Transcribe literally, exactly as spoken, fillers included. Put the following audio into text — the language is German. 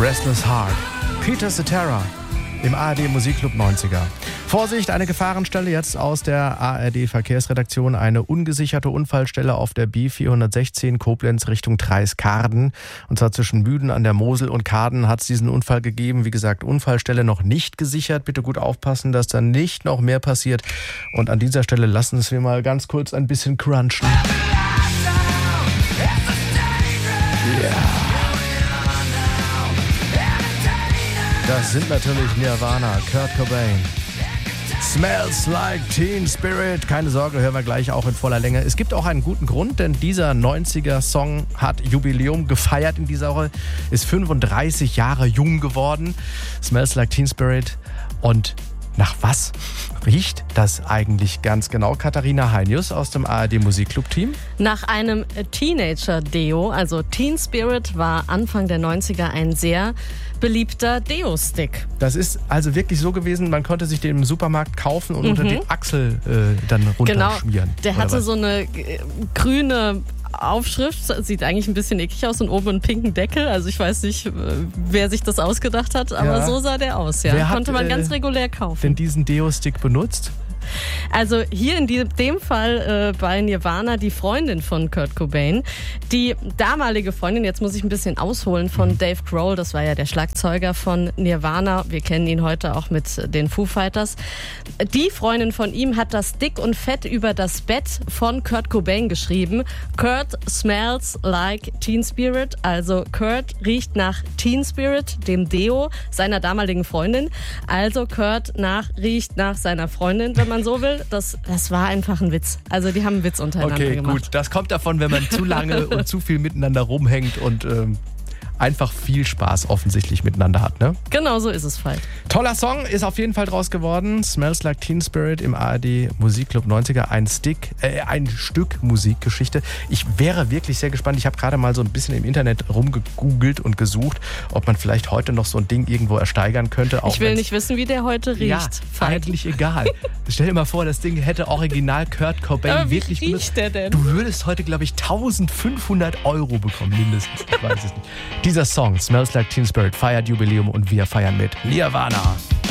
Restless Heart. Peter Cetera im A R D Musikclub neunziger. Vorsicht, eine Gefahrenstelle jetzt aus der A R D Verkehrsredaktion. Eine ungesicherte Unfallstelle auf der B vierhundertsechzehn Koblenz Richtung Treis-Karden. Und zwar zwischen Müden an der Mosel und Karden hat es diesen Unfall gegeben. Wie gesagt, Unfallstelle noch nicht gesichert. Bitte gut aufpassen, dass da nicht noch mehr passiert. Und an dieser Stelle lassen wir mal ganz kurz ein bisschen crunchen. Ja. Das sind natürlich Nirvana, Kurt Cobain. Smells Like Teen Spirit. Keine Sorge, hören wir gleich auch in voller Länge. Es gibt auch einen guten Grund, denn dieser neunziger-Song hat Jubiläum gefeiert in dieser Woche. Ist fünfunddreißig Jahre jung geworden. Smells Like Teen Spirit. Und nach was riecht das eigentlich ganz genau? Katharina Heinius aus dem A R D Musikclub-Team. Nach einem Teenager-Deo, also Teen Spirit, war Anfang der neunziger ein sehr beliebter Deo-Stick. Das ist also wirklich so gewesen, man konnte sich den im Supermarkt kaufen und mhm. unter die Achsel äh, dann runterschmieren. Genau, der hatte was? so eine äh, grüne Aufschrift, sieht eigentlich ein bisschen eklig aus und oben einen pinken Deckel. Also ich weiß nicht, wer sich das ausgedacht hat, aber ja. so sah der aus. Ja. Wer Konnte hat, man äh, ganz regulär kaufen. Denn diesen Deo-Stick benutzt? Also hier in die, dem Fall äh, bei Nirvana die Freundin von Kurt Cobain. Die damalige Freundin, jetzt muss ich ein bisschen ausholen, von Dave Grohl, das war ja der Schlagzeuger von Nirvana. Wir kennen ihn heute auch mit den Foo Fighters. Die Freundin von ihm hat das dick und fett über das Bett von Kurt Cobain geschrieben. Kurt smells like Teen Spirit. Also Kurt riecht nach Teen Spirit, dem Deo seiner damaligen Freundin. Also Kurt nach, riecht nach seiner Freundin, wenn man so will. Das, das war einfach ein Witz. Also die haben einen Witz untereinander okay, gemacht. Okay, gut. Das kommt davon, wenn man zu lange und zu viel miteinander rumhängt und ähm, einfach viel Spaß offensichtlich miteinander hat, ne? Genau so ist es, Falk. Toller Song, ist auf jeden Fall draus geworden. Smells Like Teen Spirit im A R D Musikclub neunziger. Ein Stick, äh, ein Stück Musikgeschichte. Ich wäre wirklich sehr gespannt. Ich habe gerade mal so ein bisschen im Internet rumgegoogelt und gesucht, ob man vielleicht heute noch so ein Ding irgendwo ersteigern könnte. Auch ich will nicht wissen, wie der heute riecht. Ja, Falk. Eigentlich egal. Stell dir mal vor, das Ding hätte original Kurt Cobain Aber wie wirklich riecht benutzt. der denn? Du würdest heute, glaube ich, eintausendfünfhundert Euro bekommen, mindestens. Ich weiß es nicht. Dieser Song, Smells Like Teen Spirit, feiert Jubiläum und wir feiern mit Nirvana.